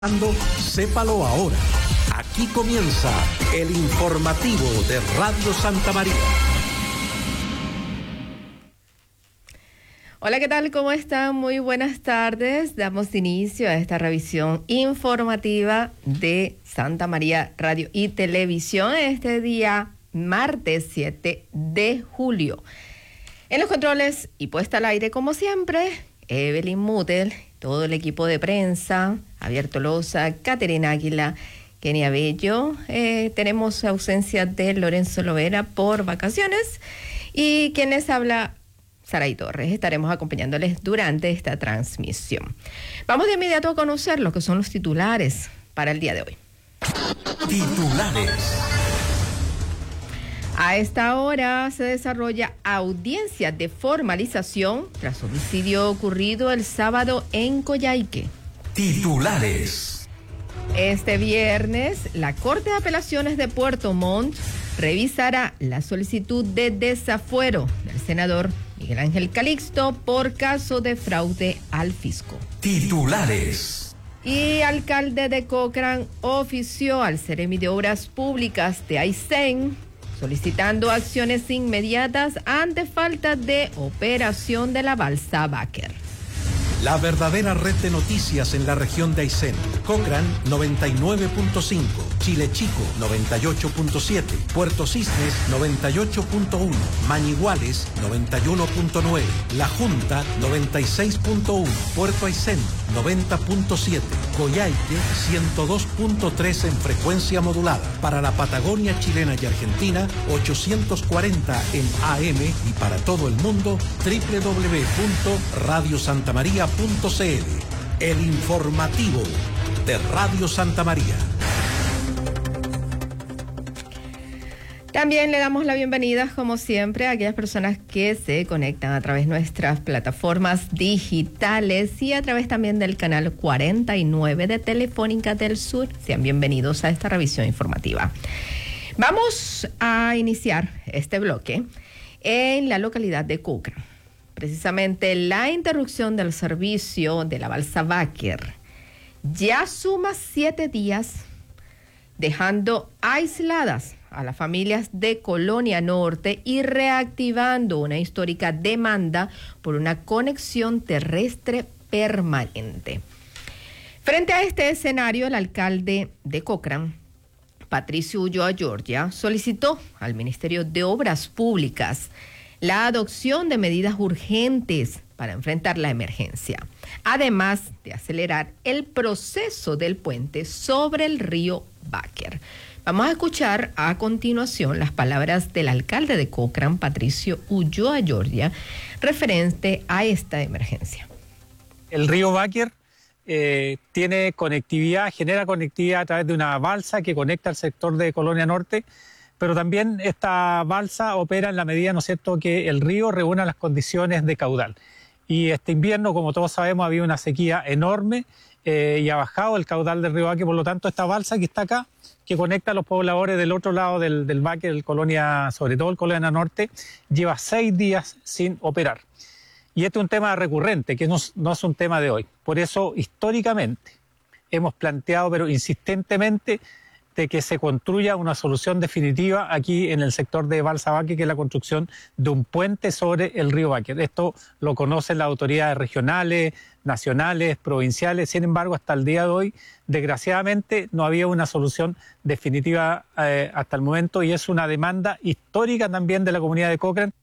Sépalo ahora. Aquí comienza el informativo de Radio Santa María. Hola, ¿qué tal? ¿Cómo están? Muy buenas tardes. Damos inicio a esta revisión informativa de Santa María Radio y Televisión este día martes 7 de julio. En los controles y puesta al aire, como siempre, Evelyn Mutel, todo el equipo de prensa, Javier Tolosa, Caterina Águila, Kenia Bello. Tenemos ausencia de Lorenzo Lovera por vacaciones y quien les habla, Saray Torres. Estaremos acompañándoles durante esta transmisión. Vamos de inmediato a conocer lo que son los titulares para el día de hoy. Titulares. A esta hora se desarrolla audiencia de formalización tras homicidio ocurrido el sábado en Coyhaique. Titulares. Este viernes, la Corte de Apelaciones de Puerto Montt revisará la solicitud de desafuero del senador Miguel Ángel Calixto por caso de fraude al fisco. Titulares. Y alcalde de Cochrane ofició al Seremi de Obras Públicas de Aysén solicitando acciones inmediatas ante falta de operación de la balsa Báquer. La verdadera red de noticias en la región de Aysén. Cochrane 99.5, Chile Chico 98.7, Puerto Cisnes 98.1, Mañiguales 91.9, La Junta 96.1, Puerto Aysén 90.7, Coyhaique 102.3 en frecuencia modulada. Para la Patagonia chilena y Argentina 840 en AM y para todo el mundo www.radiosantamaria.cl. El informativo de Radio Santa María. También le damos la bienvenida, como siempre, a aquellas personas que se conectan a través de nuestras plataformas digitales y a través también del canal 49 de Telefónica del Sur. Sean bienvenidos a esta revisión informativa. Vamos a iniciar este bloque en la localidad de Cochrane. Precisamente la interrupción del servicio de la balsa Báquer ya suma 7 días, dejando aisladas a las familias de Colonia Norte y reactivando una histórica demanda por una conexión terrestre permanente. Frente a este escenario, el alcalde de Cochrane, Patricio Ulloa Georgia, solicitó al Ministerio de Obras Públicas la adopción de medidas urgentes para enfrentar la emergencia, además de acelerar el proceso del puente sobre el río Báquer. Vamos a escuchar a continuación las palabras del alcalde de Cochrane, Patricio Ulloa Georgia, referente a esta emergencia. El río Báquer tiene conectividad, genera conectividad a través de una balsa que conecta al sector de Colonia Norte, pero también esta balsa opera en la medida, ¿no es cierto?, que el río reúna las condiciones de caudal. Y este invierno, como todos sabemos, había una sequía enorme y ha bajado el caudal del río Báquer, por lo tanto esta balsa que está acá, que conecta a los pobladores del otro lado del Báquer, el Colonia, sobre todo el Colonia Norte, lleva 6 días sin operar. Y este es un tema recurrente, que no es un tema de hoy. Por eso, históricamente, hemos planteado, pero insistentemente, de que se construya una solución definitiva aquí en el sector de Balsa Báquer, que es la construcción de un puente sobre el río Báquer. Esto lo conocen las autoridades regionales, nacionales, provinciales. Sin embargo, hasta el día de hoy, desgraciadamente, no había una solución definitiva hasta el momento, y es una demanda histórica también de la comunidad de Cochrane.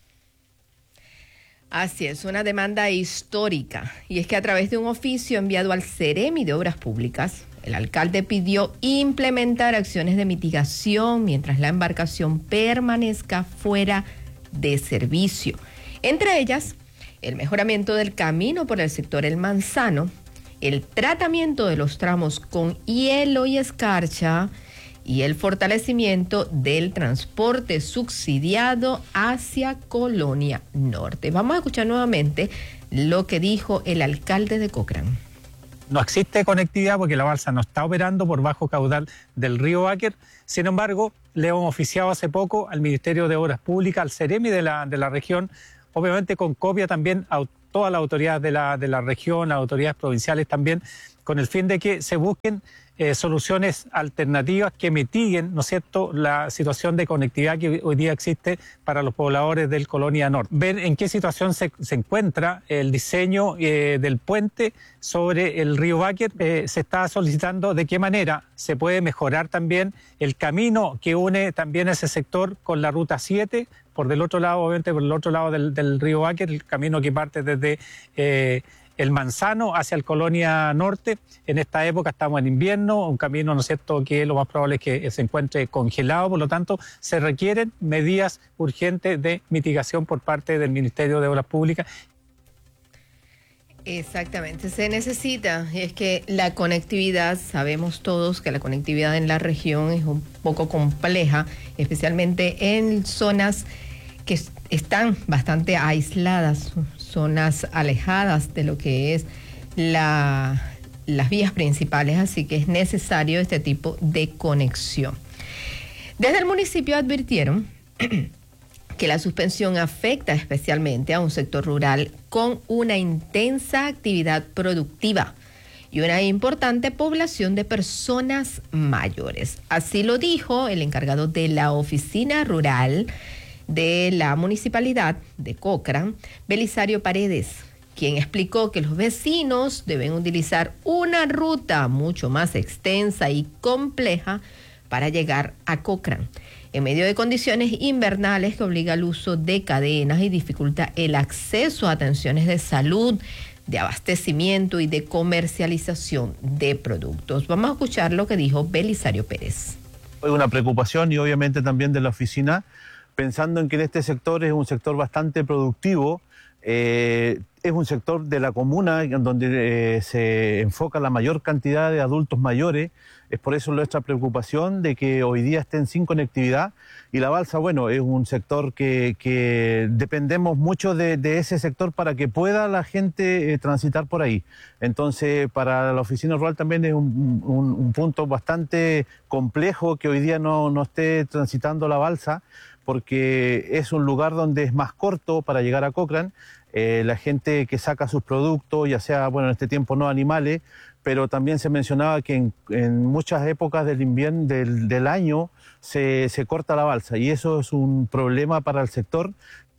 Así es, una demanda histórica. Y es que a través de un oficio enviado al Seremi de Obras Públicas, el alcalde pidió implementar acciones de mitigación mientras la embarcación permanezca fuera de servicio. Entre ellas, el mejoramiento del camino por el sector El Manzano, el tratamiento de los tramos con hielo y escarcha y el fortalecimiento del transporte subsidiado hacia Colonia Norte. Vamos a escuchar nuevamente lo que dijo el alcalde de Cochrane. No existe conectividad porque la balsa no está operando por bajo caudal del río Báquer. Sin embargo, le hemos oficiado hace poco al Ministerio de Obras Públicas, al Seremi de la región, obviamente con copia también todas las autoridades de la región, las autoridades provinciales también, con el fin de que se busquen soluciones alternativas que mitiguen, ¿no es cierto?, la situación de conectividad que hoy día existe para los pobladores del Colonia Norte. Ver en qué situación se encuentra el diseño del puente sobre el río Báquer. Se está solicitando de qué manera se puede mejorar también el camino que une también ese sector con la Ruta 7, por del otro lado, obviamente por el otro lado del río Báquer, el camino que parte desde el Manzano hacia el Colonia Norte. En esta época estamos en invierno, un camino, ¿no es cierto?, que lo más probable es que se encuentre congelado, por lo tanto se requieren medidas urgentes de mitigación por parte del Ministerio de Obras Públicas. Exactamente, se necesita, y es que la conectividad, sabemos todos que la conectividad en la región es un poco compleja, especialmente en zonas que están bastante aisladas, zonas alejadas de lo que es las vías principales, así que es necesario este tipo de conexión. Desde el municipio advirtieron que la suspensión afecta especialmente a un sector rural con una intensa actividad productiva y una importante población de personas mayores. Así lo dijo el encargado de la oficina rural de la municipalidad de Cochrane, Belisario Paredes, quien explicó que los vecinos deben utilizar una ruta mucho más extensa y compleja para llegar a Cochrane, en medio de condiciones invernales que obliga al uso de cadenas y dificulta el acceso a atenciones de salud, de abastecimiento y de comercialización de productos. Vamos a escuchar lo que dijo Belisario Pérez. Hay una preocupación y obviamente también de la oficina, pensando en que en este sector es un sector bastante productivo, es un sector de la comuna en donde se enfoca la mayor cantidad de adultos mayores. Es por eso nuestra preocupación de que hoy día estén sin conectividad. Y la balsa, bueno, es un sector que dependemos mucho de ese sector para que pueda la gente transitar por ahí. Entonces, para la oficina rural también es un punto bastante complejo que hoy día no esté transitando la balsa, porque es un lugar donde es más corto para llegar a Cochrane. La gente que saca sus productos, ya sea, bueno, en este tiempo no animales, pero también se mencionaba que en muchas épocas del invierno, del año se corta la balsa, y eso es un problema para el sector.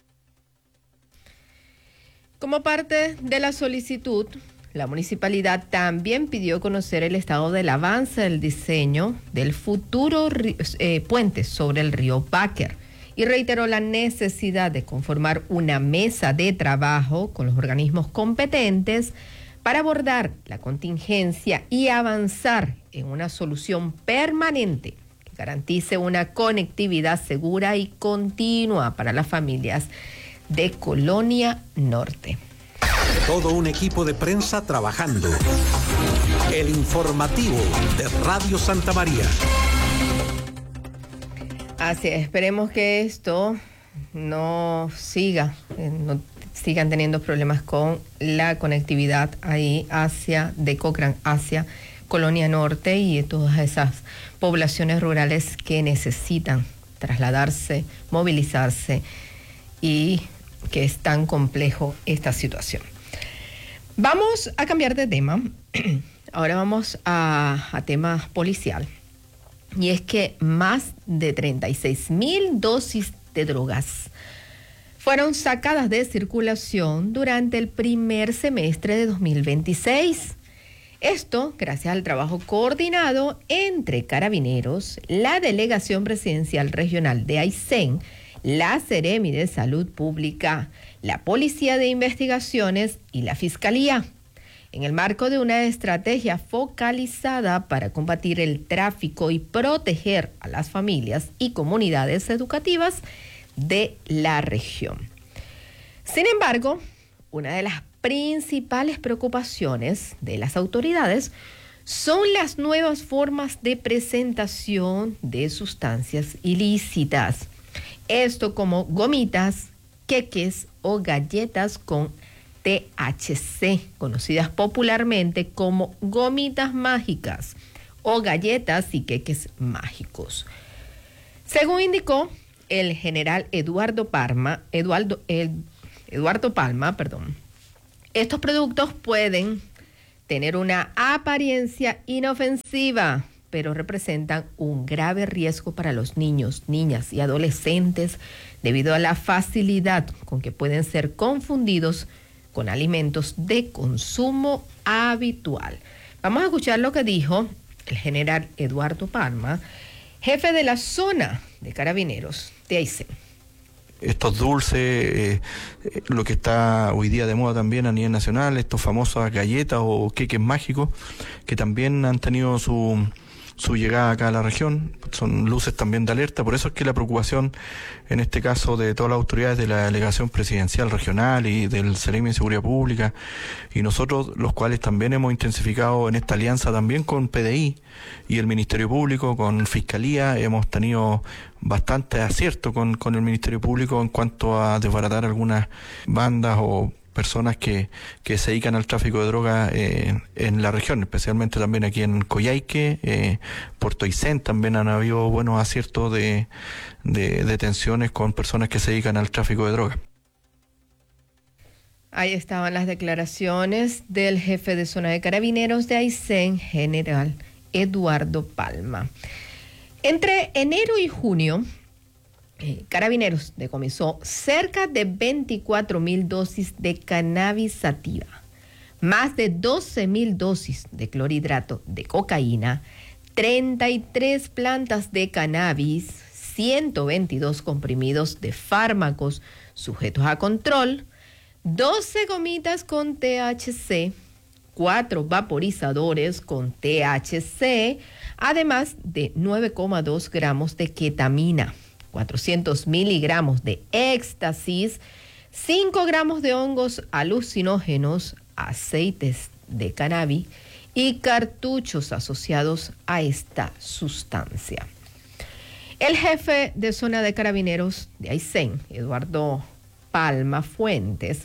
Como parte de la solicitud, la municipalidad también pidió conocer el estado del avance del diseño del futuro puente sobre el río Báquer y reiteró la necesidad de conformar una mesa de trabajo con los organismos competentes para abordar la contingencia y avanzar en una solución permanente que garantice una conectividad segura y continua para las familias de Colonia Norte. Todo un equipo de prensa trabajando. El informativo de Radio Santa María. Así es, esperemos que esto no sigan teniendo problemas con la conectividad ahí de Cochrane hacia Colonia Norte y todas esas poblaciones rurales que necesitan trasladarse, movilizarse y que es tan complejo esta situación. Vamos a cambiar de tema. Ahora vamos a tema policial. Y es que más de 36,000 dosis de drogas fueron sacadas de circulación durante el primer semestre de 2026. Esto gracias al trabajo coordinado entre Carabineros, la Delegación Presidencial Regional de Aysén, la Seremi de Salud Pública, la Policía de Investigaciones y la Fiscalía, en el marco de una estrategia focalizada para combatir el tráfico y proteger a las familias y comunidades educativas de la región. Sin embargo, una de las principales preocupaciones de las autoridades son las nuevas formas de presentación de sustancias ilícitas. Esto como gomitas, queques o galletas con THC, conocidas popularmente como gomitas mágicas o galletas y queques mágicos. Según indicó el general Eduardo Palma, Estos productos pueden tener una apariencia inofensiva, pero representan un grave riesgo para los niños, niñas y adolescentes debido a la facilidad con que pueden ser confundidos con alimentos de consumo habitual. Vamos a escuchar lo que dijo el general Eduardo Palma, jefe de la zona de Carabineros de Aysén. Estos dulces, lo que está hoy día de moda también a nivel nacional, estos famosos galletas o queques mágicos, que también han tenido su llegada acá a la región, son luces también de alerta. Por eso es que la preocupación, en este caso, de todas las autoridades de la delegación presidencial regional y del Ceremi de Seguridad Pública, y nosotros, los cuales también hemos intensificado en esta alianza también con PDI y el Ministerio Público, con Fiscalía, hemos tenido bastante acierto con el Ministerio Público en cuanto a desbaratar algunas bandas o personas que se dedican al tráfico de drogas en la región, especialmente también aquí en Coyhaique, Puerto Aysén también han habido buenos aciertos de detenciones con personas que se dedican al tráfico de drogas. Ahí estaban las declaraciones del jefe de zona de Carabineros de Aysén, general Eduardo Palma. Entre enero y junio, Carabineros decomisó cerca de 24,000 dosis de cannabis sativa, más de 12,000 dosis de clorhidrato de cocaína, 33 plantas de cannabis, 122 comprimidos de fármacos sujetos a control, 12 gomitas con THC, 4 vaporizadores con THC, además de 9,2 gramos de ketamina, 400 miligramos de éxtasis, 5 gramos de hongos alucinógenos, aceites de cannabis y cartuchos asociados a esta sustancia. El jefe de zona de Carabineros de Aysén, Eduardo Palma Fuentes,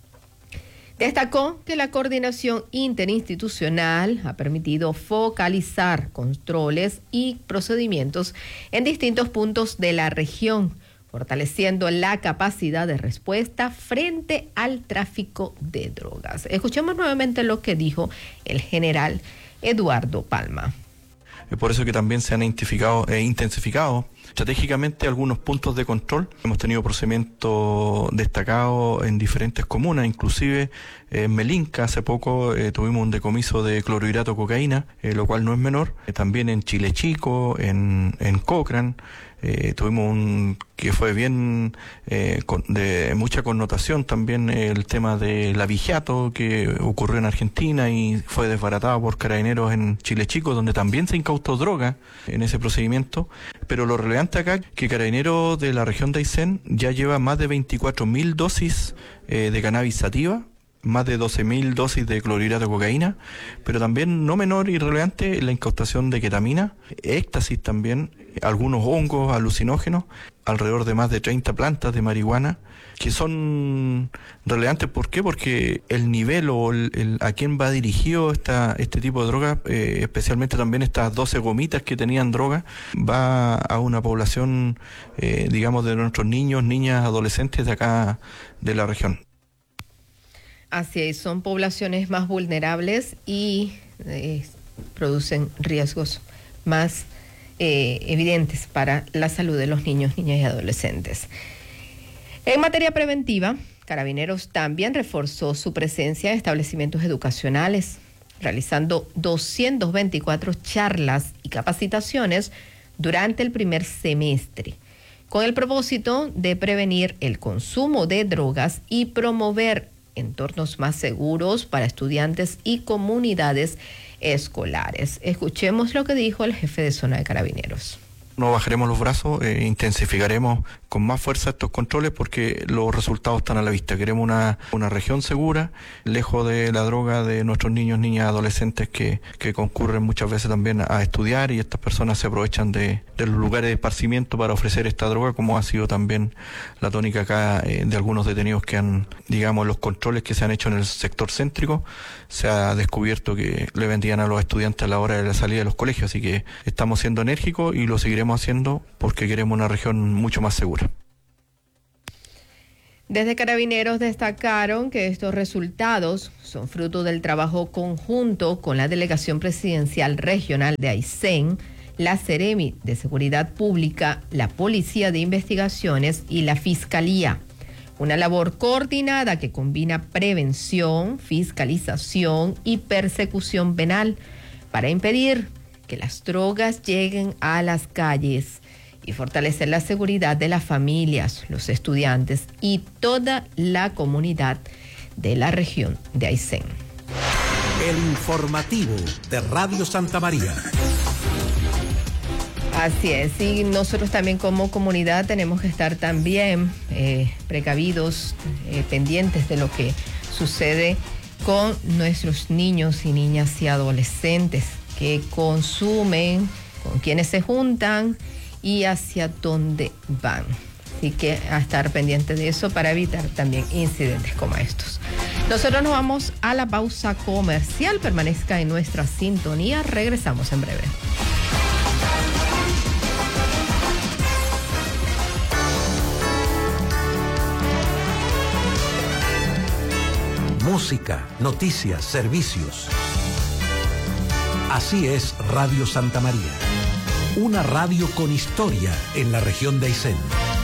destacó que la coordinación interinstitucional ha permitido focalizar controles y procedimientos en distintos puntos de la región, fortaleciendo la capacidad de respuesta frente al tráfico de drogas. Escuchemos nuevamente lo que dijo el general Eduardo Palma. Es por eso que también se han intensificado estratégicamente algunos puntos de control. Hemos tenido procedimientos destacados en diferentes comunas, inclusive en Melinca hace poco tuvimos un decomiso de clorhidrato de cocaína, lo cual no es menor. También en Chile Chico, en Cochrane, tuvimos un que fue bien de mucha connotación también el tema del abigeato que ocurrió en Argentina y fue desbaratado por Carabineros en Chile Chico, donde también se incautó droga en ese procedimiento. Pero lo relevante acá que Carabineros de la región de Aysén ya lleva más de 24,000 dosis de cannabis sativa, más de 12,000 dosis de clorhidrato de cocaína, pero también no menor y relevante la incautación de ketamina, éxtasis también, algunos hongos alucinógenos, alrededor de más de 30 plantas de marihuana, que son relevantes. ¿Por qué? Porque el nivel o a quién va dirigido este tipo de droga, especialmente también estas 12 gomitas que tenían droga, va a una población, digamos, de nuestros niños, niñas, adolescentes de acá de la región. Así es, son poblaciones más vulnerables y producen riesgos más evidentes para la salud de los niños, niñas y adolescentes. En materia preventiva, Carabineros también reforzó su presencia en establecimientos educacionales, realizando 224 charlas y capacitaciones durante el primer semestre, con el propósito de prevenir el consumo de drogas y promover entornos más seguros para estudiantes y comunidades escolares. Escuchemos lo que dijo el jefe de zona de Carabineros. No bajaremos los brazos, intensificaremos con más fuerza estos controles porque los resultados están a la vista. Queremos una región segura, lejos de la droga de nuestros niños, niñas, adolescentes que concurren muchas veces también a estudiar, y estas personas se aprovechan de los lugares de esparcimiento para ofrecer esta droga, como ha sido también la tónica acá de algunos detenidos que han, digamos, los controles que se han hecho en el sector céntrico, se ha descubierto que le vendían a los estudiantes a la hora de la salida de los colegios. Así que estamos siendo enérgicos y lo seguiremos haciendo porque queremos una región mucho más segura. Desde Carabineros destacaron que estos resultados son fruto del trabajo conjunto con la Delegación Presidencial Regional de Aysén, la Seremi de Seguridad Pública, la Policía de Investigaciones y la Fiscalía. Una labor coordinada que combina prevención, fiscalización y persecución penal para impedir que las drogas lleguen a las calles y fortalecer la seguridad de las familias, los estudiantes y toda la comunidad de la región de Aysén. El informativo de Radio Santa María. Así es, y nosotros también como comunidad tenemos que estar también precavidos, pendientes de lo que sucede con nuestros niños y niñas y adolescentes que consumen, con quienes se juntan y hacia dónde van. Así que a estar pendiente de eso para evitar también incidentes como estos. Nosotros nos vamos a la pausa comercial. Permanezca en nuestra sintonía. Regresamos en breve. Música, noticias, servicios. Así es Radio Santa María. Una radio con historia en la región de Aysén.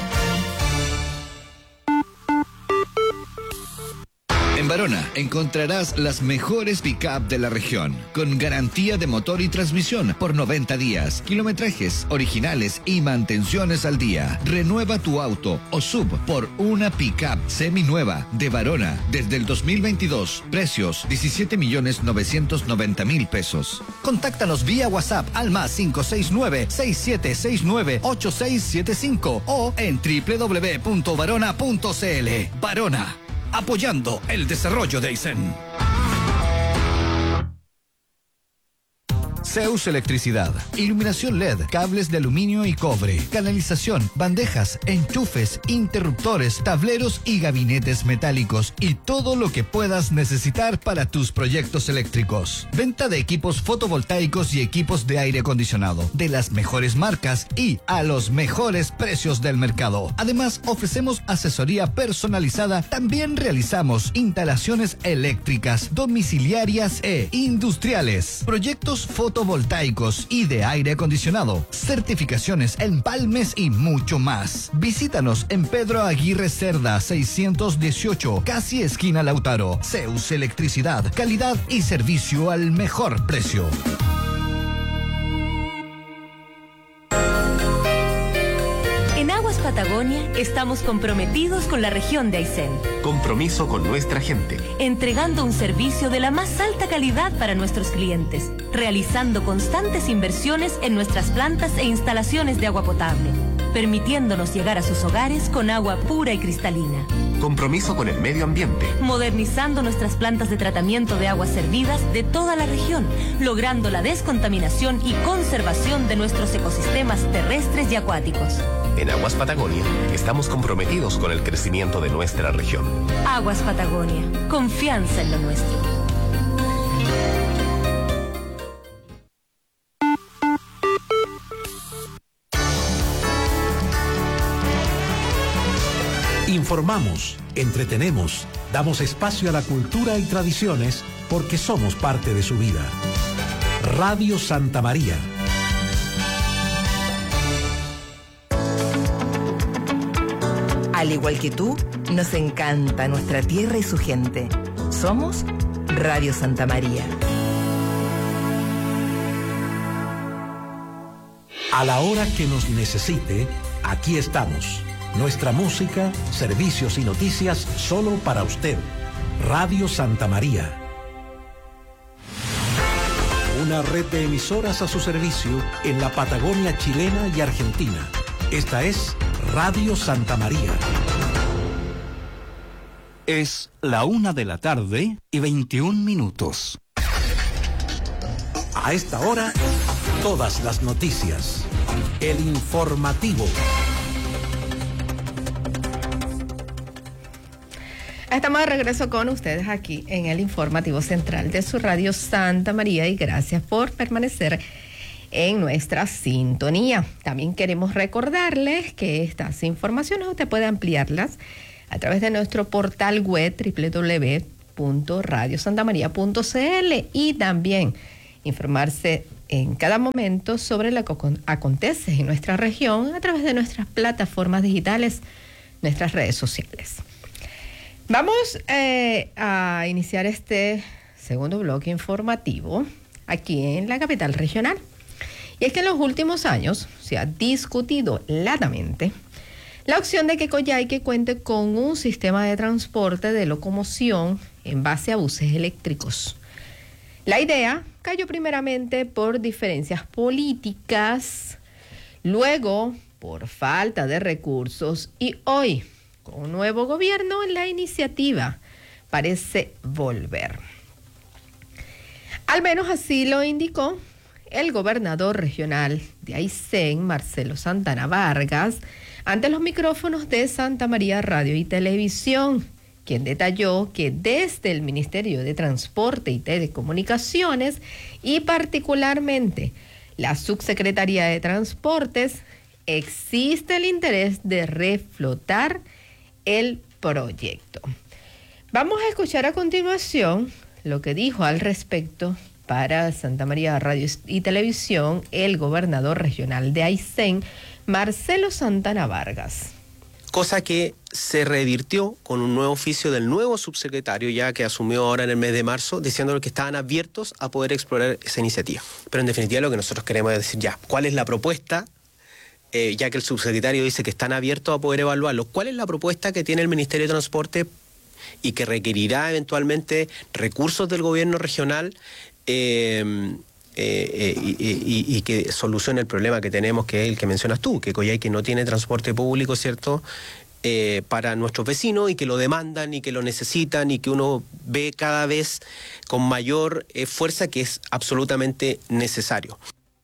En Barona encontrarás las mejores pick-up de la región, con garantía de motor y transmisión por 90 días, kilometrajes originales y mantenciones al día. Renueva tu auto o sub por una pick-up seminueva de Barona desde el 2022. Precios 17.990.000 pesos. Contáctanos vía WhatsApp al más 569-6769-8675 o en www.barona.cl. Barona, apoyando el desarrollo de Aysén. Zeus Electricidad, iluminación LED, cables de aluminio y cobre, canalización, bandejas, enchufes, interruptores, tableros y gabinetes metálicos y todo lo que puedas necesitar para tus proyectos eléctricos. Venta de equipos fotovoltaicos y equipos de aire acondicionado de las mejores marcas y a los mejores precios del mercado. Además, ofrecemos asesoría personalizada. También realizamos instalaciones eléctricas, domiciliarias e industriales, proyectos fotovoltaicos y de aire acondicionado, certificaciones, empalmes y mucho más. Visítanos en Pedro Aguirre Cerda 618, casi esquina Lautaro. Zeus Electricidad, calidad y servicio al mejor precio. En Aguas Patagonia estamos comprometidos con la región de Aysén. Compromiso con nuestra gente. Entregando un servicio de la más alta calidad para nuestros clientes, realizando constantes inversiones en nuestras plantas e instalaciones de agua potable, permitiéndonos llegar a sus hogares con agua pura y cristalina. Compromiso con el medio ambiente. Modernizando nuestras plantas de tratamiento de aguas servidas de toda la región, logrando la descontaminación y conservación de nuestros ecosistemas terrestres y acuáticos. En Aguas Patagonia estamos comprometidos con el crecimiento de nuestra región. Aguas Patagonia, confianza en lo nuestro. Informamos, entretenemos, damos espacio a la cultura y tradiciones porque somos parte de su vida. Radio Santa María. Al igual que tú, nos encanta nuestra tierra y su gente. Somos Radio Santa María. A la hora que nos necesite, aquí estamos. Nuestra música, servicios y noticias solo para usted. Radio Santa María. Una red de emisoras a su servicio en la Patagonia chilena y argentina. Esta es Radio Santa María. Es la 1:21 p.m. A esta hora, todas las noticias. El informativo. Estamos de regreso con ustedes aquí en el informativo central de su Radio Santa María y gracias por permanecer en nuestra sintonía. También queremos recordarles que estas informaciones usted puede ampliarlas a través de nuestro portal web www.radiosantamaria.cl y también informarse en cada momento sobre lo que acontece en nuestra región a través de nuestras plataformas digitales, nuestras redes sociales. Vamos a iniciar este segundo bloque informativo aquí en la capital regional. Y es que en los últimos años se ha discutido largamente la opción de que Coyhaique cuente con un sistema de transporte de locomoción en base a buses eléctricos. La idea cayó primeramente por diferencias políticas, luego por falta de recursos y hoy, con un nuevo gobierno, la iniciativa parece volver. Al menos así lo indicó el gobernador regional de Aysén, Marcelo Santana Vargas, ante los micrófonos de Santa María Radio y Televisión, quien detalló que desde el Ministerio de Transporte y Telecomunicaciones y particularmente la Subsecretaría de Transportes existe el interés de reflotar el proyecto. Vamos a escuchar a continuación lo que dijo al respecto para Santa María Radio y Televisión el gobernador regional de Aysén, Marcelo Santana Vargas. Cosa que se revirtió con un nuevo oficio del nuevo subsecretario, ya que asumió ahora en el mes de marzo, diciendo que estaban abiertos a poder explorar esa iniciativa. Pero en definitiva lo que nosotros queremos es decir ya, ¿cuál es la propuesta? Ya que el subsecretario dice que están abiertos a poder evaluarlo. ¿Cuál es la propuesta que tiene el Ministerio de Transporte y que requerirá eventualmente recursos del gobierno regional y que solucione el problema que tenemos, que es el que mencionas tú, que Coyhaique no tiene transporte público, ¿cierto?, para nuestros vecinos, y que lo demandan y que lo necesitan y que uno ve cada vez con mayor fuerza que es absolutamente necesario.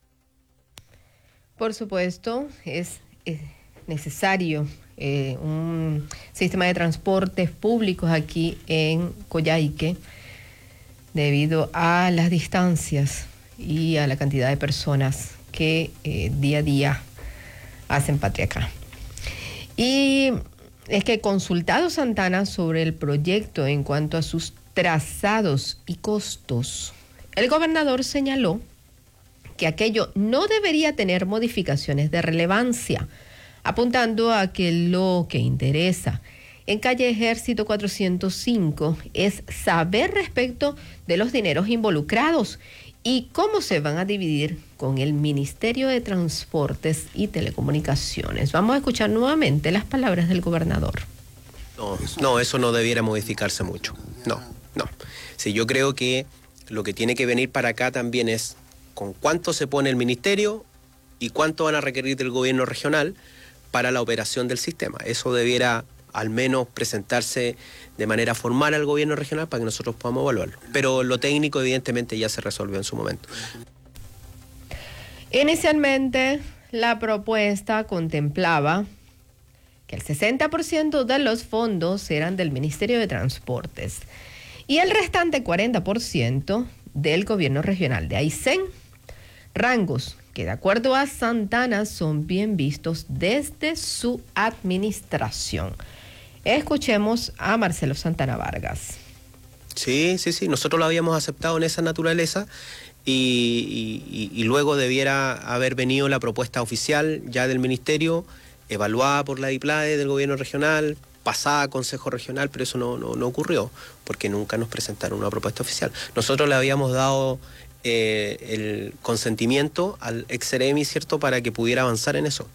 Por supuesto, es necesario un sistema de transportes públicos aquí en Coyhaique debido a las distancias y a la cantidad de personas que día a día hacen patria acá. Y es que consultado Santana sobre el proyecto en cuanto a sus trazados y costos, el gobernador señaló que aquello no debería tener modificaciones de relevancia, apuntando a que lo que interesa en calle Ejército 405 es saber respecto de los dineros involucrados y cómo se van a dividir con el Ministerio de Transportes y Telecomunicaciones. Vamos a escuchar nuevamente las palabras del gobernador. No, eso no debiera modificarse mucho. No. Sí, yo creo que lo que tiene que venir para acá también es con cuánto se pone el ministerio y cuánto van a requerir del gobierno regional para la operación del sistema. Eso debiera al menos presentarse de manera formal al gobierno regional para que nosotros podamos evaluarlo. Pero lo técnico evidentemente ya se resolvió en su momento. Inicialmente, la propuesta contemplaba que el 60% de los fondos eran del Ministerio de Transportes y el restante 40% del gobierno regional de Aysén. Rangos que, de acuerdo a Santana, son bien vistos desde su administración. Escuchemos a Marcelo Santana Vargas. Sí, nosotros lo habíamos aceptado en esa naturaleza y luego debiera haber venido la propuesta oficial ya del ministerio, evaluada por la DIPLAE del gobierno regional, pasada a Consejo Regional, pero eso no ocurrió, porque nunca nos presentaron una propuesta oficial. Nosotros le habíamos dado el consentimiento al ex-Ceremi, ¿cierto?, para que pudiera avanzar en eso.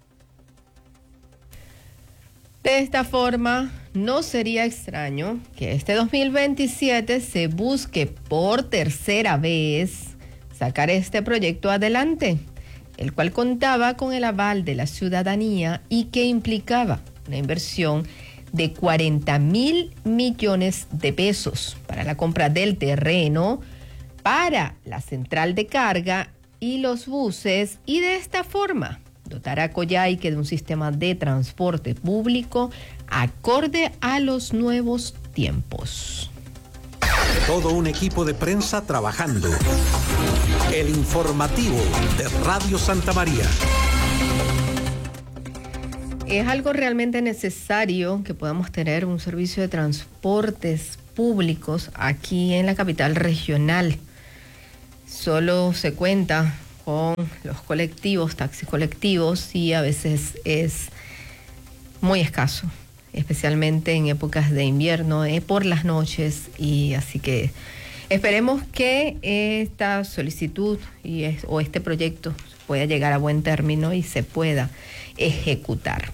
De esta forma, no sería extraño que este 2027 se busque por tercera vez sacar este proyecto adelante, el cual contaba con el aval de la ciudadanía y que implicaba una inversión de 40.000 millones de pesos para la compra del terreno, para la central de carga y los buses, y de esta forma dotar a Coyhaique de un sistema de transporte público acorde a los nuevos tiempos. Todo un equipo de prensa trabajando. El informativo de Radio Santa María. Es algo realmente necesario que podamos tener un servicio de transportes públicos aquí en la capital regional. Solo se cuenta con los colectivos, taxis colectivos, y a veces es muy escaso, especialmente en épocas de invierno, por las noches, y así que esperemos que esta solicitud o este proyecto pueda llegar a buen término y se pueda ejecutar.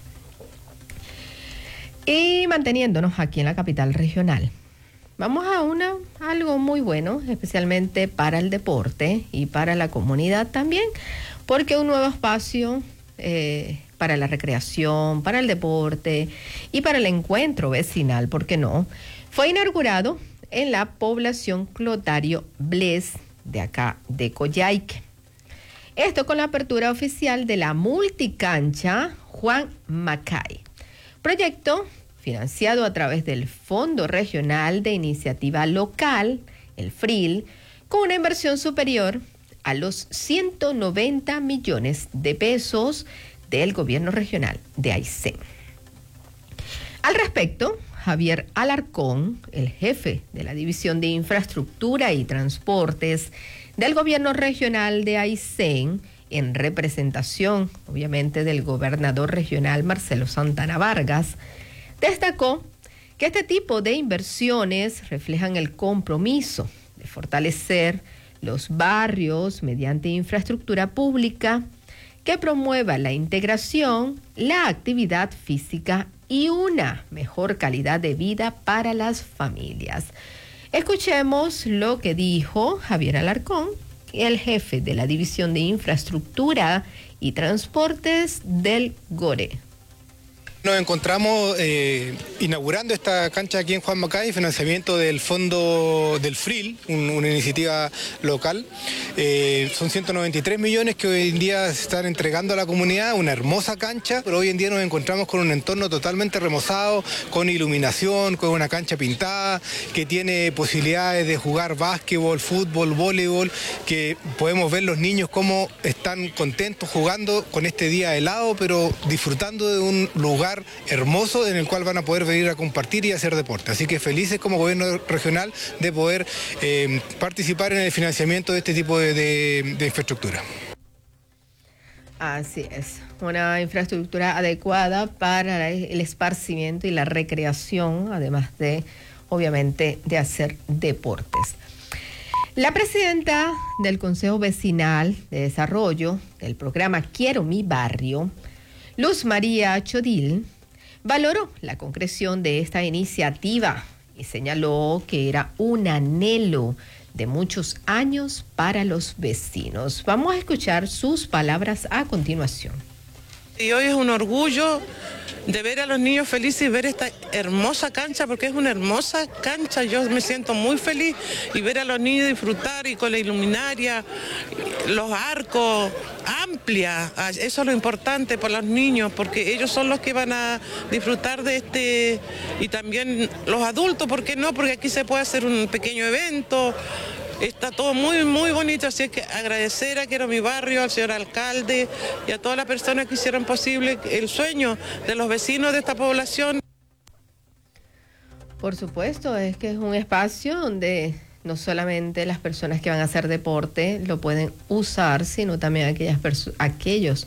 Y manteniéndonos aquí en la capital regional, vamos a algo muy bueno, especialmente para el deporte y para la comunidad también, porque un nuevo espacio para la recreación, para el deporte y para el encuentro vecinal, ¿por qué no?, fue inaugurado en la población Clotario Bles de acá de Coyhaique. Esto con la apertura oficial de la multicancha Juan Macay, proyecto financiado a través del Fondo Regional de Iniciativa Local, el FRIL, con una inversión superior a los 190 millones de pesos del gobierno regional de Aysén. Al respecto, Javier Alarcón, el jefe de la División de Infraestructura y Transportes del gobierno regional de Aysén, en representación, obviamente, del gobernador regional Marcelo Santana Vargas, destacó que este tipo de inversiones reflejan el compromiso de fortalecer los barrios mediante infraestructura pública que promueva la integración, la actividad física y una mejor calidad de vida para las familias. Escuchemos lo que dijo Javier Alarcón, el jefe de la División de Infraestructura y Transportes del GORE. Nos encontramos inaugurando esta cancha aquí en Juan Macay, financiamiento del fondo del FRIL, una iniciativa local. Son 193 millones que hoy en día se están entregando a la comunidad, una hermosa cancha, pero hoy en día nos encontramos con un entorno totalmente remozado, con iluminación, con una cancha pintada, que tiene posibilidades de jugar básquetbol, fútbol, voleibol, que podemos ver los niños cómo están contentos jugando con este día helado, pero disfrutando de un lugar hermoso en el cual van a poder venir a compartir y hacer deporte. Así que felices como gobierno regional de poder participar en el financiamiento de este tipo de infraestructura. Así es, una infraestructura adecuada para el esparcimiento y la recreación, además de, obviamente, de hacer deportes. La presidenta del Consejo Vecinal de Desarrollo del programa Quiero mi Barrio, Luz María Chodil, valoró la concreción de esta iniciativa y señaló que era un anhelo de muchos años para los vecinos. Vamos a escuchar sus palabras a continuación. Y hoy es un orgullo de ver a los niños felices y ver esta hermosa cancha, porque es una hermosa cancha. Yo me siento muy feliz y ver a los niños disfrutar y con la iluminaria, los arcos, amplia. Eso es lo importante para los niños, porque ellos son los que van a disfrutar de este, y también los adultos, ¿por qué no? Porque aquí se puede hacer un pequeño evento. Está todo muy, muy bonito, así que agradecer a Quiero mi Barrio, al señor alcalde y a todas las personas que hicieron posible el sueño de los vecinos de esta población. Por supuesto, es que es un espacio donde no solamente las personas que van a hacer deporte lo pueden usar, sino también aquellos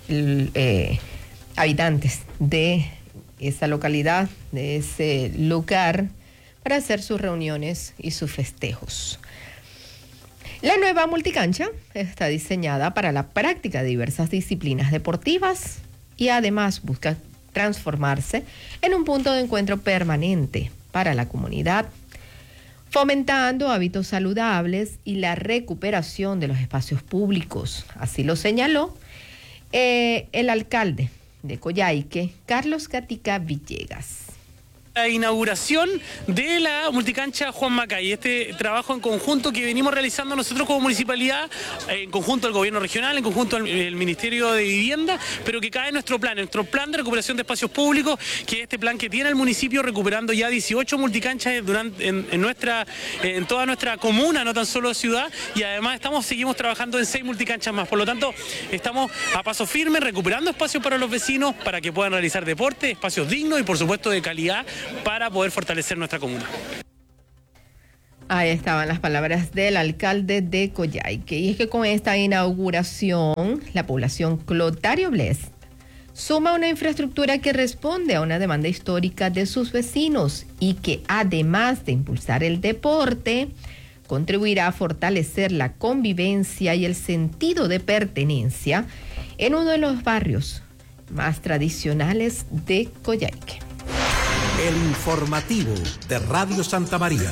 habitantes de esa localidad, de ese lugar, para hacer sus reuniones y sus festejos. La nueva multicancha está diseñada para la práctica de diversas disciplinas deportivas y además busca transformarse en un punto de encuentro permanente para la comunidad, fomentando hábitos saludables y la recuperación de los espacios públicos. Así lo señaló el alcalde de Coyhaique, Carlos Gatica Villegas. La inauguración de la multicancha Juan Macay, este trabajo en conjunto que venimos realizando nosotros como municipalidad, en conjunto el gobierno regional, en conjunto el Ministerio de Vivienda, pero que cae en nuestro plan de recuperación de espacios públicos, que es este plan que tiene el municipio recuperando ya 18 multicanchas en toda nuestra comuna, no tan solo ciudad, y además seguimos trabajando en 6 multicanchas más. Por lo tanto, estamos a paso firme recuperando espacios para los vecinos, para que puedan realizar deporte, espacios dignos y por supuesto de calidad, para poder fortalecer nuestra comuna. Ahí estaban las palabras del alcalde de Coyhaique. Y es que con esta inauguración, la población Clotario Blest suma una infraestructura que responde a una demanda histórica de sus vecinos y que, además de impulsar el deporte, contribuirá a fortalecer la convivencia y el sentido de pertenencia en uno de los barrios más tradicionales de Coyhaique. El informativo de Radio Santa María.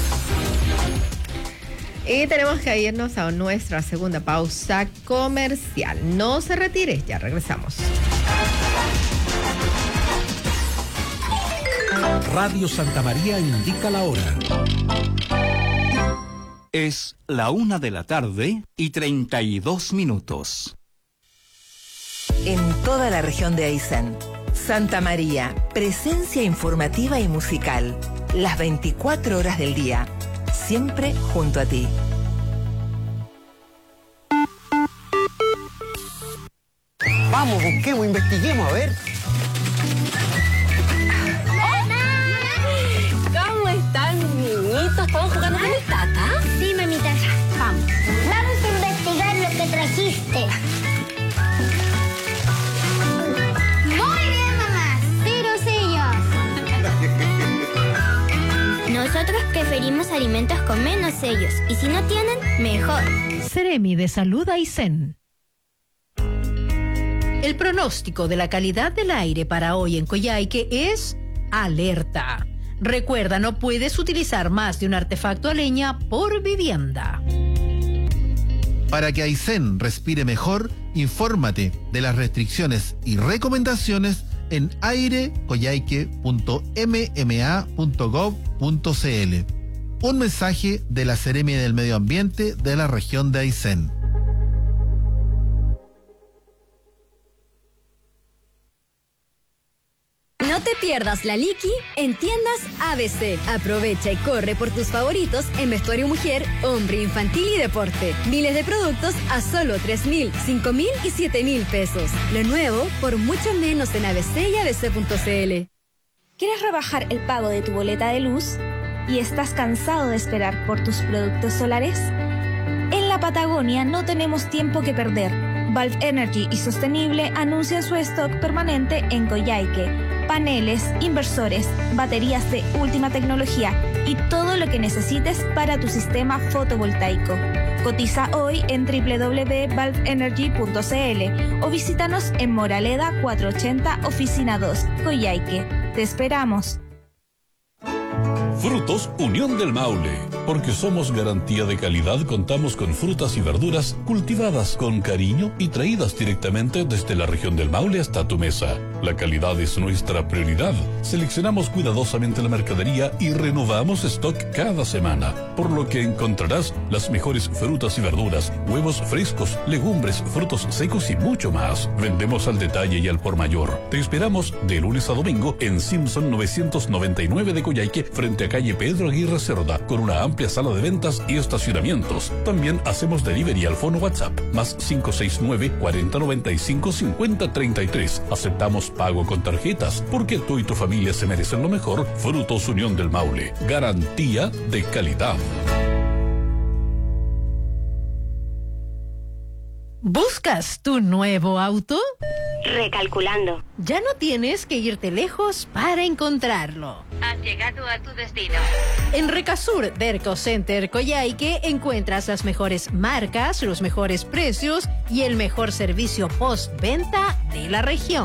Y tenemos que irnos a nuestra segunda pausa comercial. No se retire, ya regresamos. Radio Santa María indica la hora. Es la 1:32 p.m. En toda la región de Aysén, Santa María, presencia informativa y musical, las 24 horas del día, siempre junto a ti. Vamos, busquemos, investiguemos, a ver. ¿Cómo están, niñitos? ¿Estamos jugando con el tata? Sí, mamita. Vamos. Vamos a investigar lo que trajiste. Muy bien, mamá. 0 sellos. Nosotros preferimos alimentos con menos sellos. Y si no tienen, mejor. Seremi de Salud Aysén. El pronóstico de la calidad del aire para hoy en Coyhaique es alerta. Recuerda, no puedes utilizar más de un artefacto a leña por vivienda. Para que Aysén respire mejor, infórmate de las restricciones y recomendaciones en airecoyhaique.mma.gov.cl. Un mensaje de la Seremi del Medio Ambiente de la región de Aysén. No te pierdas la Liqui en tiendas ABC. Aprovecha y corre por tus favoritos en vestuario mujer, hombre, infantil y deporte. Miles de productos a solo 3.000, 5.000 y 7.000 pesos. Lo nuevo por mucho menos en ABC y ABC.cl. ¿Quieres rebajar el pago de tu boleta de luz y estás cansado de esperar por tus productos solares? En la Patagonia no tenemos tiempo que perder. Valve Energy y Sostenible anuncian su stock permanente en Coyhaique. Paneles, inversores, baterías de última tecnología y todo lo que necesites para tu sistema fotovoltaico. Cotiza hoy en www.valveenergy.cl o visítanos en Moraleda 480, Oficina 2, Coyhaique. Te esperamos. Frutos Unión del Maule. Porque somos garantía de calidad, contamos con frutas y verduras cultivadas con cariño y traídas directamente desde la región del Maule hasta tu mesa. La calidad es nuestra prioridad. Seleccionamos cuidadosamente la mercadería y renovamos stock cada semana, por lo que encontrarás las mejores frutas y verduras, huevos frescos, legumbres, frutos secos y mucho más. Vendemos al detalle y al por mayor. Te esperamos de lunes a domingo en Simpson 999 de Coyhaique, frente a calle Pedro Aguirre Cerda, con una amplia sala de ventas y estacionamientos. También hacemos delivery al fono WhatsApp, más 569 4095 5033. Aceptamos pago con tarjetas, porque tú y tu familia se merecen lo mejor. Frutos Unión del Maule, garantía de calidad. ¿Buscas tu nuevo auto? Recalculando. Ya no tienes que irte lejos para encontrarlo. Has llegado a tu destino. En Recasur Derco Center Coyhaique encuentras las mejores marcas, los mejores precios y el mejor servicio postventa de la región.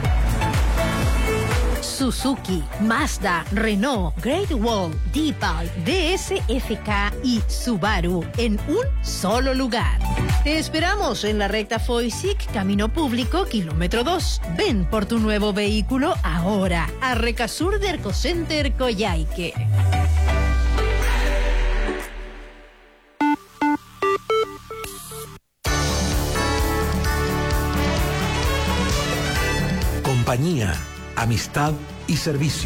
Suzuki, Mazda, Renault, Great Wall, D-Bike, DSFK y Subaru en un solo lugar. Te esperamos en la recta Foisic, Camino Público, kilómetro 2. Ven por tu nuevo vehículo ahora a Recasur de Ercocenter Coyhaique. Compañía, amistad y servicio.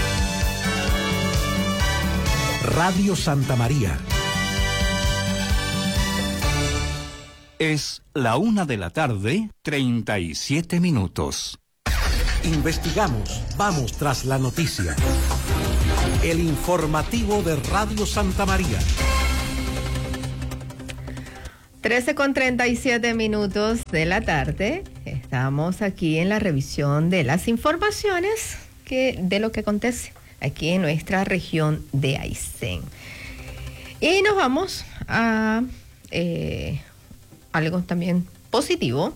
Radio Santa María. Es la 1:37 p.m. Investigamos, vamos tras la noticia. El informativo de Radio Santa María. 13:37 de la tarde. Estamos aquí en la revisión de las informaciones de lo que acontece aquí en nuestra región de Aysén. Y nos vamos a algo también positivo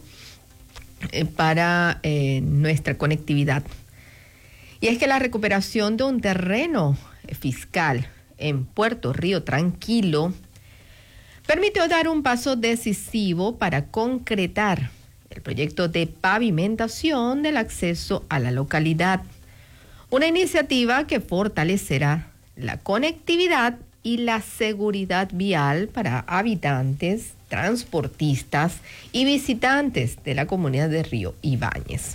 para nuestra conectividad. Y es que la recuperación de un terreno fiscal en Puerto Río Tranquilo permitió dar un paso decisivo para concretar el proyecto de pavimentación del acceso a la localidad. Una iniciativa que fortalecerá la conectividad y la seguridad vial para habitantes, transportistas y visitantes de la comunidad de Río Ibáñez.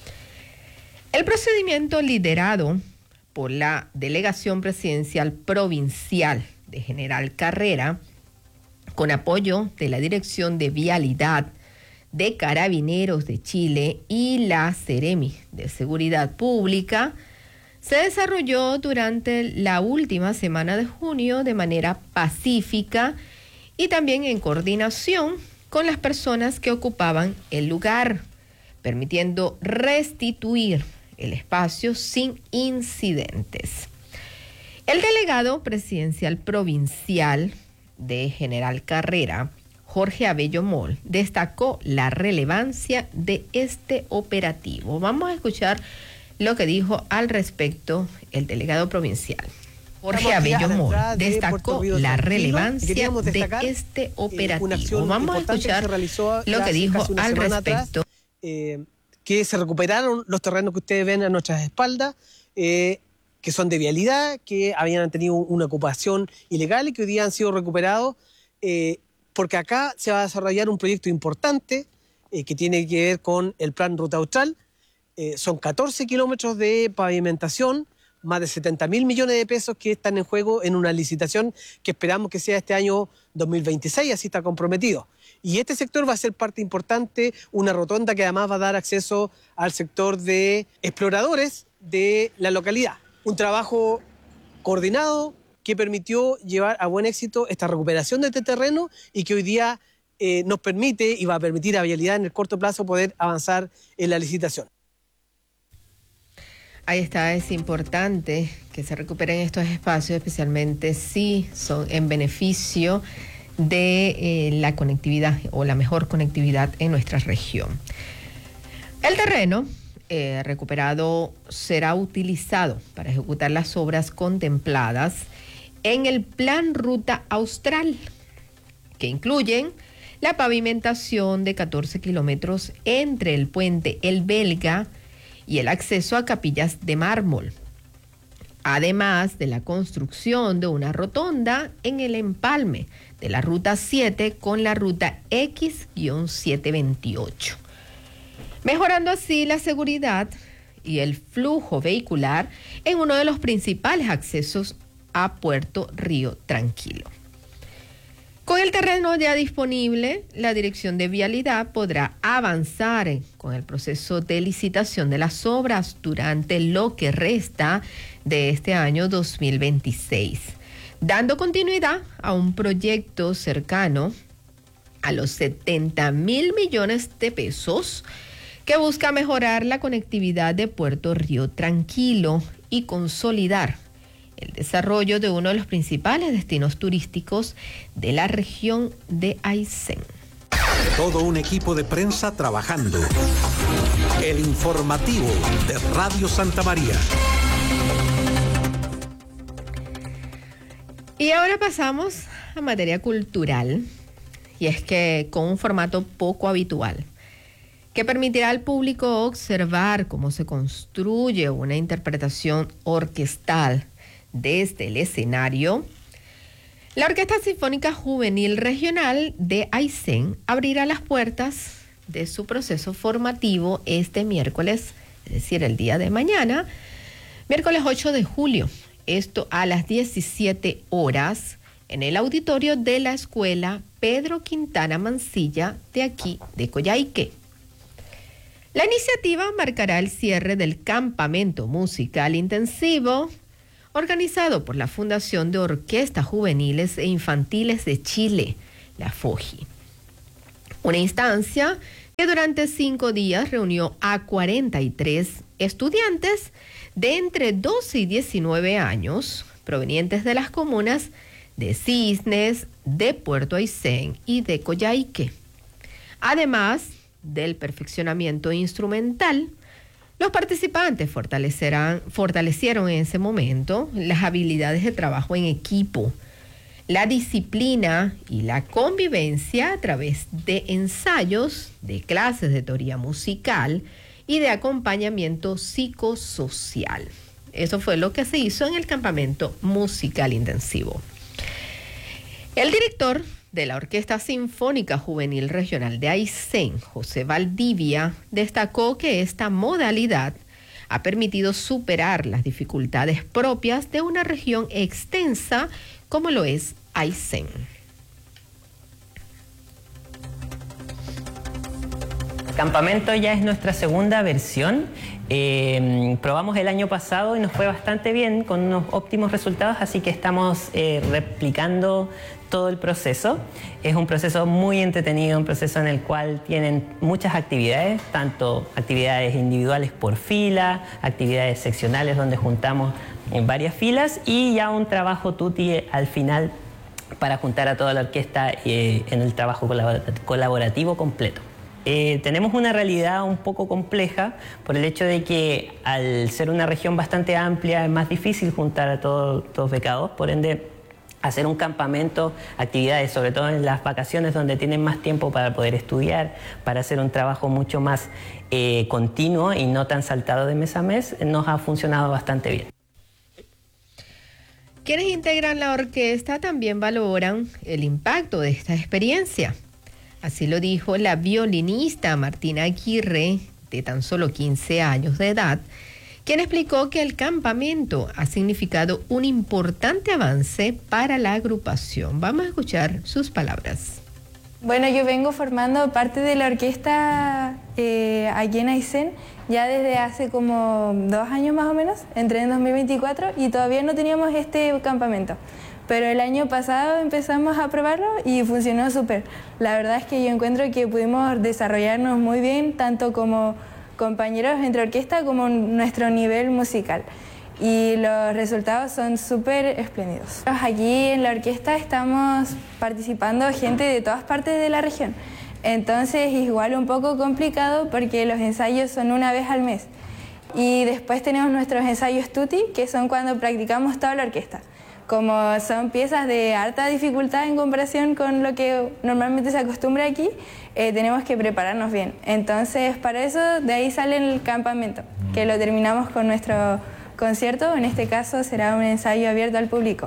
El procedimiento liderado por la Delegación Presidencial Provincial de General Carrera, con apoyo de la Dirección de Vialidad de Carabineros de Chile y la Seremi de Seguridad Pública, se desarrolló durante la última semana de junio de manera pacífica y también en coordinación con las personas que ocupaban el lugar, permitiendo restituir el espacio sin incidentes. El delegado presidencial provincial de General Carrera, Jorge Abello Moll, destacó la relevancia de este operativo. Vamos a escuchar lo que dijo al respecto el delegado provincial. Jorge Abello Moll destacó la relevancia de este operativo. Vamos a escuchar lo que dijo al respecto. Que se recuperaron los terrenos que ustedes ven a nuestras espaldas, que son de vialidad, que habían tenido una ocupación ilegal y que hoy día han sido recuperados, porque acá se va a desarrollar un proyecto importante que tiene que ver con el Plan Ruta Austral. Son 14 kilómetros de pavimentación, más de 70.000 millones de pesos que están en juego en una licitación que esperamos que sea este año 2026, así está comprometido. Y este sector va a ser parte importante, una rotonda que además va a dar acceso al sector de exploradores de la localidad. Un trabajo coordinado que permitió llevar a buen éxito esta recuperación de este terreno y que hoy día nos permite y va a permitir a Vialidad en el corto plazo poder avanzar en la licitación. Ahí está, es importante que se recuperen estos espacios, especialmente si son en beneficio de la conectividad o la mejor conectividad en nuestra región. El terreno recuperado será utilizado para ejecutar las obras contempladas en el Plan Ruta Austral, que incluyen la pavimentación de 14 kilómetros entre el puente El Belga y el acceso a Capillas de Mármol, además de la construcción de una rotonda en el empalme de la Ruta 7 con la Ruta X-728, mejorando así la seguridad y el flujo vehicular en uno de los principales accesos a Puerto Río Tranquilo. Con el terreno ya disponible, la Dirección de Vialidad podrá avanzar con el proceso de licitación de las obras durante lo que resta de este año 2026, dando continuidad a un proyecto cercano a los 70.000 millones de pesos que busca mejorar la conectividad de Puerto Río Tranquilo y consolidar el desarrollo de uno de los principales destinos turísticos de la región de Aysén. Todo un equipo de prensa trabajando. El informativo de Radio Santa María. Y ahora pasamos a materia cultural. y es que con un formato poco habitual, que permitirá al público observar cómo se construye una interpretación orquestal desde el escenario. La Orquesta Sinfónica Juvenil Regional de Aysén abrirá las puertas de su proceso formativo este miércoles, es decir, el día de mañana, miércoles 8 de julio, esto a las 17 horas, en el auditorio de la Escuela Pedro Quintana Mancilla de aquí de Coyhaique. La iniciativa marcará el cierre del campamento musical intensivo organizado por la Fundación de Orquestas Juveniles e Infantiles de Chile, la FOJI. Una instancia que durante 5 días reunió a 43 estudiantes de entre 12 y 19 años, provenientes de las comunas de Cisnes, de Puerto Aysén y de Coyhaique. Además del perfeccionamiento instrumental, los participantes fortalecieron en ese momento las habilidades de trabajo en equipo, la disciplina y la convivencia a través de ensayos, de clases de teoría musical y de acompañamiento psicosocial. Eso fue lo que se hizo en el campamento musical intensivo. El director de la Orquesta Sinfónica Juvenil Regional de Aysén, José Valdivia, destacó que esta modalidad ha permitido superar las dificultades propias de una región extensa como lo es Aysén. El campamento ya es nuestra segunda versión. Probamos el año pasado y nos fue bastante bien, con unos óptimos resultados, así que estamos replicando todo el proceso. Es un proceso muy entretenido, un proceso en el cual tienen muchas actividades, tanto actividades individuales por fila, actividades seccionales donde juntamos en varias filas y ya un trabajo tutti al final para juntar a toda la orquesta en el trabajo colaborativo completo. Tenemos una realidad un poco compleja por el hecho de que al ser una región bastante amplia es más difícil juntar a todos los becados, por ende hacer un campamento, actividades, sobre todo en las vacaciones donde tienen más tiempo para poder estudiar, para hacer un trabajo mucho más continuo y no tan saltado de mes a mes, nos ha funcionado bastante bien. Quienes integran la orquesta también valoran el impacto de esta experiencia. Así lo dijo la violinista Martina Aguirre, de tan solo 15 años de edad, quien explicó que el campamento ha significado un importante avance para la agrupación. Vamos a escuchar sus palabras. Bueno, yo vengo formando parte de la orquesta aquí en Aysén ya desde hace como 2 años más o menos. Entré en 2024 y todavía no teníamos este campamento. Pero el año pasado empezamos a probarlo y funcionó súper. La verdad es que yo encuentro que pudimos desarrollarnos muy bien, tanto como compañeros entre orquesta como nuestro nivel musical. Y los resultados son súper espléndidos. Aquí en la orquesta estamos participando gente de todas partes de la región. Entonces es igual un poco complicado porque los ensayos son una vez al mes. Y después tenemos nuestros ensayos tutti, que son cuando practicamos toda la orquesta. Como son piezas de harta dificultad en comparación con lo que normalmente se acostumbra aquí, tenemos que prepararnos bien. Entonces, para eso, de ahí sale el campamento, que lo terminamos con nuestro concierto. En este caso, será un ensayo abierto al público.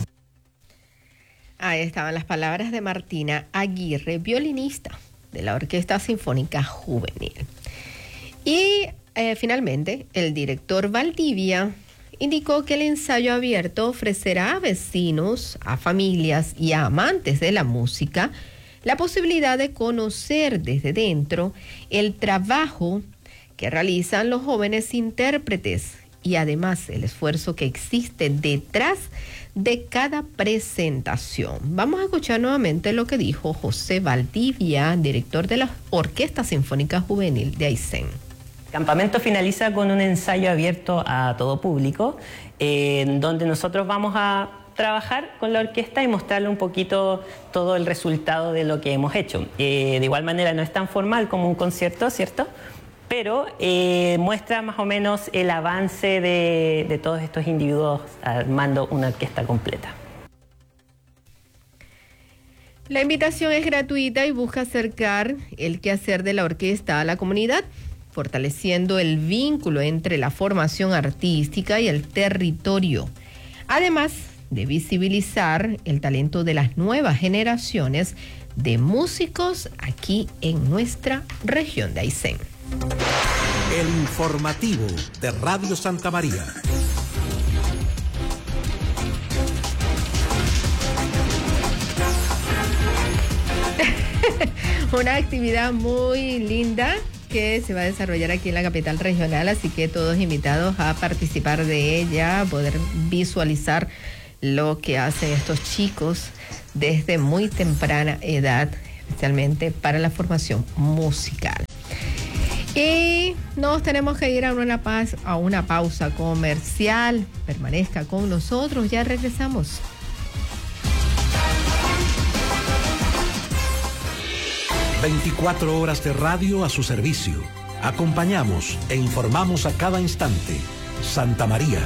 Ahí estaban las palabras de Martina Aguirre, violinista de la Orquesta Sinfónica Juvenil. Y finalmente, el director Valdivia indicó que el ensayo abierto ofrecerá a vecinos, a familias y a amantes de la música la posibilidad de conocer desde dentro el trabajo que realizan los jóvenes intérpretes y además el esfuerzo que existe detrás de cada presentación. Vamos a escuchar nuevamente lo que dijo José Valdivia, director de la Orquesta Sinfónica Juvenil de Aysén. El campamento finaliza con un ensayo abierto a todo público, donde nosotros vamos a trabajar con la orquesta y mostrarle un poquito todo el resultado de lo que hemos hecho. De igual manera no es tan formal como un concierto, ¿cierto? Pero muestra más o menos el avance de todos estos individuos armando una orquesta completa. La invitación es gratuita y busca acercar el quehacer de la orquesta a la comunidad, fortaleciendo el vínculo entre la formación artística y el territorio, además de visibilizar el talento de las nuevas generaciones de músicos aquí en nuestra región de Aysén. El informativo de Radio Santa María. Una actividad muy linda que se va a desarrollar aquí en la capital regional, así que todos invitados a participar de ella, a poder visualizar lo que hacen estos chicos desde muy temprana edad, especialmente para la formación musical. Y nos tenemos que ir a una pausa comercial. Permanezca con nosotros, ya regresamos. ...24 horas de radio a su servicio. Acompañamos e informamos a cada instante. Santa María.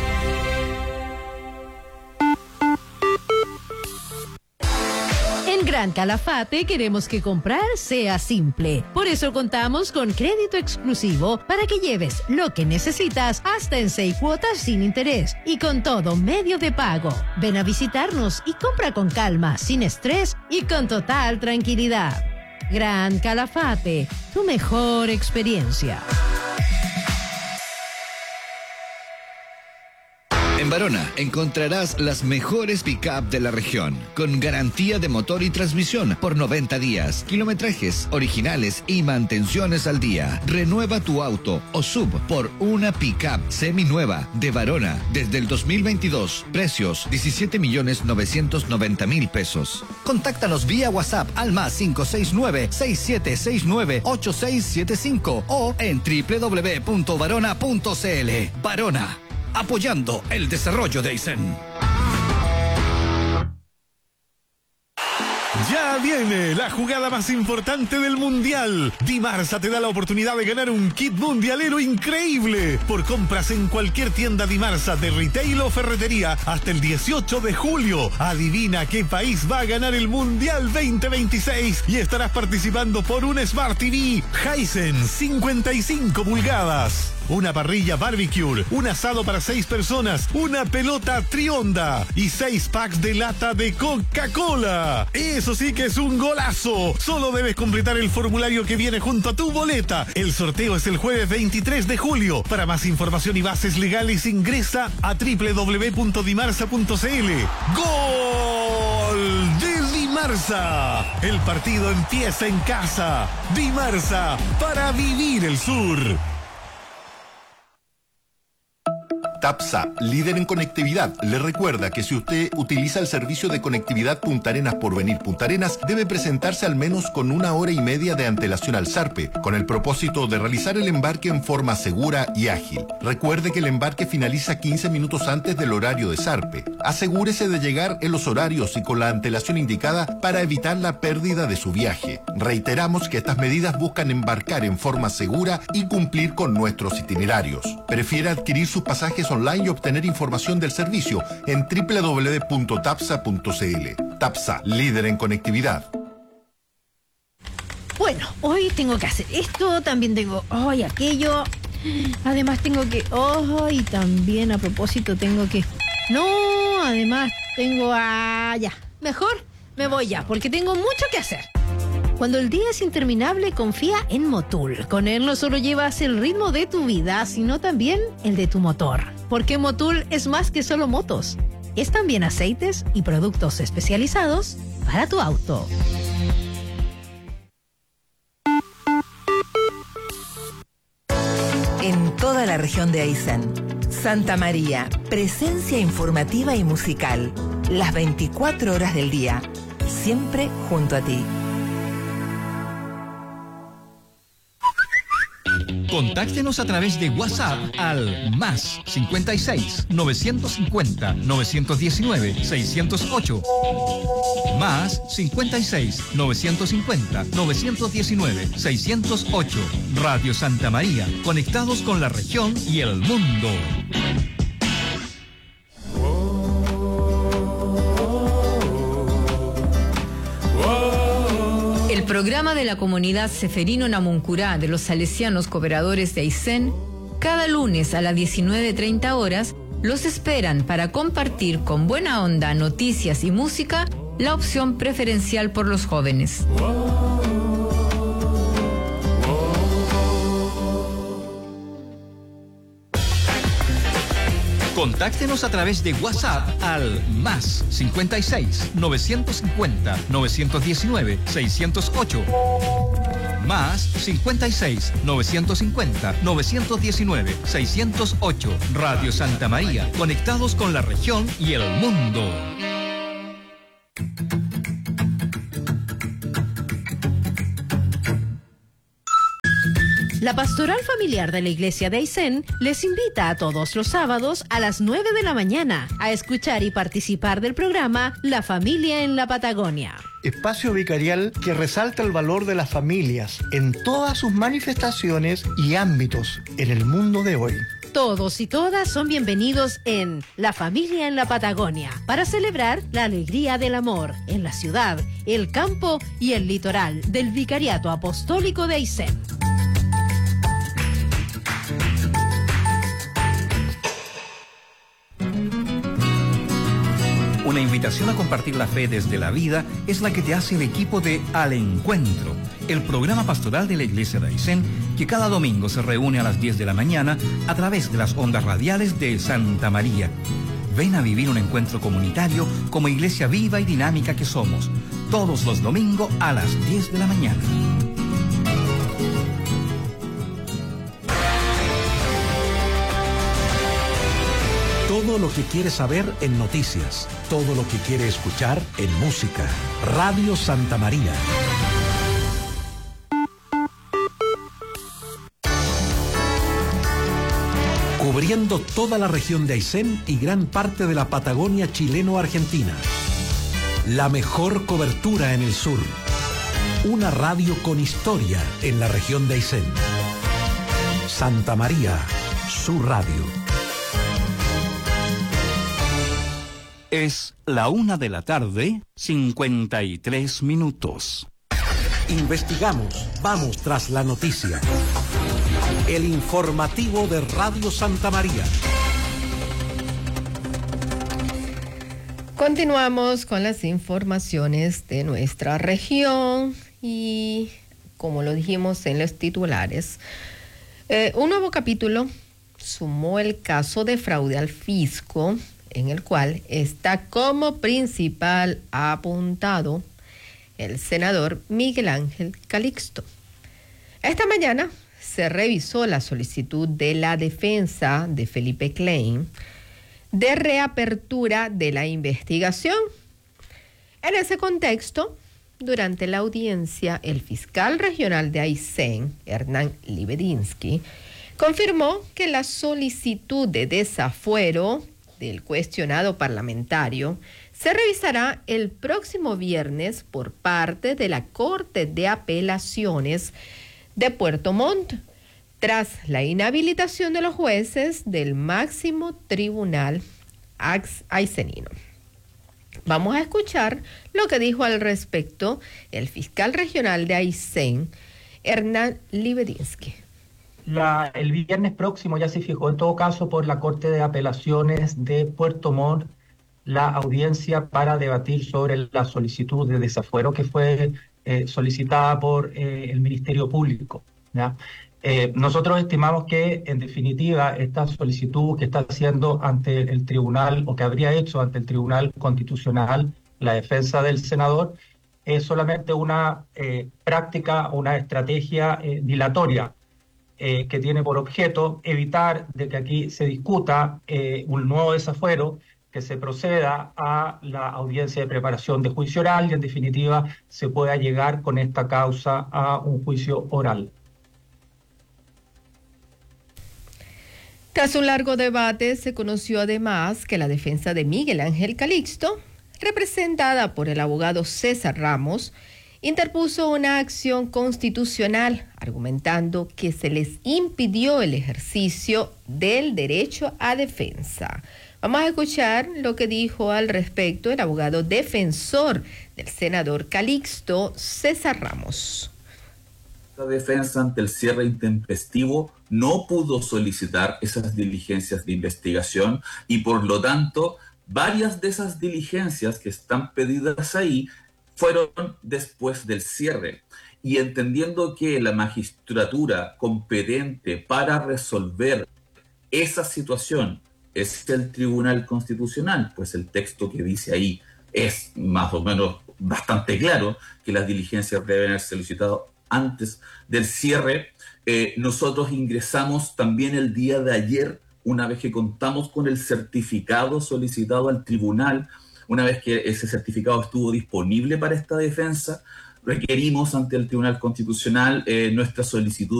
En Gran Calafate queremos que comprar sea simple. Por eso contamos con crédito exclusivo para que lleves lo que necesitas hasta en 6 cuotas sin interés y con todo medio de pago. Ven a visitarnos y compra con calma, sin estrés y con total tranquilidad. Gran Calafate, tu mejor experiencia. En Barona encontrarás las mejores pick-up de la región, con garantía de motor y transmisión por 90 días, kilometrajes originales y mantenciones al día. Renueva tu auto o sub por una pick-up seminueva de Barona desde el 2022. Precios 17.990.000 pesos. Contáctanos vía WhatsApp al +569-6769-8675 o en www.barona.cl. Barona, apoyando el desarrollo de Aysén. Ya viene la jugada más importante del Mundial. Dimarsa te da la oportunidad de ganar un kit mundialero increíble por compras en cualquier tienda Dimarsa de retail o ferretería hasta el 18 de julio. Adivina qué país va a ganar el Mundial 2026 y estarás participando por un Smart TV Hisense 55 pulgadas. Una parrilla barbecue, un asado para 6 personas, una pelota Trionda y 6 packs de lata de Coca-Cola. Eso sí que es un golazo. Solo debes completar el formulario que viene junto a tu boleta. El sorteo es el jueves 23 de julio. Para más información y bases legales ingresa a www.dimarsa.cl. ¡Gol de Dimarsa! El partido empieza en casa. Dimarsa, para vivir el sur. TAPSA, líder en conectividad, le recuerda que si usted utiliza el servicio de conectividad Punta Arenas Porvenir Punta Arenas, debe presentarse al menos con 1 hora y media de antelación al SARPE, con el propósito de realizar el embarque en forma segura y ágil. Recuerde que el embarque finaliza 15 minutos antes del horario de SARPE. Asegúrese de llegar en los horarios y con la antelación indicada para evitar la pérdida de su viaje. Reiteramos que estas medidas buscan embarcar en forma segura y cumplir con nuestros itinerarios. Prefiere adquirir sus pasajes online y obtener información del servicio en www.tapsa.cl. Tapsa, líder en conectividad. Bueno, hoy tengo que hacer esto, también tengo hoy aquello. Además tengo que... y también a propósito tengo que... No, además tengo... ya, mejor me voy ya, porque tengo mucho que hacer. Cuando el día es interminable, confía en Motul. Con él no solo llevas el ritmo de tu vida, sino también el de tu motor. Porque Motul es más que solo motos. Es también aceites y productos especializados para tu auto. En toda la región de Aysén, Santa María, presencia informativa y musical. Las 24 horas del día, siempre junto a ti. Contáctenos a través de WhatsApp al +56 950 919 608. +56 950 919 608. Radio Santa María, conectados con la región y el mundo. programa de la comunidad Seferino Namuncurá de los salesianos cooperadores de Aysén, cada lunes a las 19:30 horas, los esperan para compartir con buena onda noticias y música, la opción preferencial por los jóvenes. Contáctenos a través de WhatsApp al más 56 950 919 608. Más 56 950 919 608. Radio Santa María, conectados con la región y el mundo. La Pastoral Familiar de la Iglesia de Aysén les invita a todos los sábados a las 9 de la mañana a escuchar y participar del programa La Familia en la Patagonia. Espacio vicarial que resalta el valor de las familias en todas sus manifestaciones y ámbitos en el mundo de hoy. Todos y todas son bienvenidos en La Familia en la Patagonia para celebrar la alegría del amor en la ciudad, el campo y el litoral del Vicariato Apostólico de Aysén. Una invitación a compartir la fe desde la vida es la que te hace el equipo de Al Encuentro, el programa pastoral de la Iglesia de Aysén, que cada domingo se reúne a las 10 de la mañana a través de las ondas radiales de Santa María. Ven a vivir un encuentro comunitario como iglesia viva y dinámica que somos, todos los domingos a las 10 de la mañana. Todo lo que quiere saber en noticias, todo lo que quiere escuchar en música. Radio Santa María. Cubriendo toda la región de Aysén y gran parte de la Patagonia chileno-argentina. La mejor cobertura en el sur. Una radio con historia en la región de Aysén. Santa María, su radio. Es la 1:53 p.m. Investigamos, vamos tras la noticia. El informativo de Radio Santa María. Continuamos con las informaciones de nuestra región y, como lo dijimos en los titulares, un nuevo capítulo sumó el caso de fraude al fisco, en el cual está como principal apuntado el senador Miguel Ángel Calixto. Esta mañana se revisó la solicitud de la defensa de Felipe Klein de reapertura de la investigación. En ese contexto, durante la audiencia, el fiscal regional de Aysén, Hernán Libedinsky, confirmó que la solicitud de desafuero del cuestionado parlamentario se revisará el próximo viernes por parte de la Corte de Apelaciones de Puerto Montt, tras la inhabilitación de los jueces del máximo tribunal aysenino. Vamos a escuchar lo que dijo al respecto el fiscal regional de Aysén, Hernán Libedinsky. El viernes próximo ya se fijó en todo caso por la Corte de Apelaciones de Puerto Montt la audiencia para debatir sobre la solicitud de desafuero que fue solicitada por el Ministerio Público, ¿ya? Nosotros estimamos que, en definitiva, esta solicitud que está haciendo ante el tribunal, o que habría hecho ante el Tribunal Constitucional, la defensa del senador, es solamente una práctica, una estrategia dilatoria, que tiene por objeto evitar de que aquí se discuta un nuevo desafuero, que se proceda a la audiencia de preparación de juicio oral y, en definitiva, se pueda llegar con esta causa a un juicio oral. Tras un largo debate, se conoció además que la defensa de Miguel Ángel Calixto, representada por el abogado César Ramos, interpuso una acción constitucional argumentando que se les impidió el ejercicio del derecho a defensa Vamos a escuchar lo que dijo al respecto el abogado defensor del senador Calixto, César Ramos. La defensa ante el cierre intempestivo no pudo solicitar esas diligencias de investigación y por lo tanto varias de esas diligencias que están pedidas ahí fueron después del cierre. Y entendiendo que la magistratura competente para resolver esa situación es el Tribunal Constitucional, pues el texto que dice ahí es más o menos bastante claro que las diligencias deben haber solicitado antes del cierre. Nosotros ingresamos también el día de ayer, una vez que contamos con el certificado solicitado al tribunal, una vez que ese certificado estuvo disponible para esta defensa, requerimos ante el Tribunal Constitucional nuestra solicitud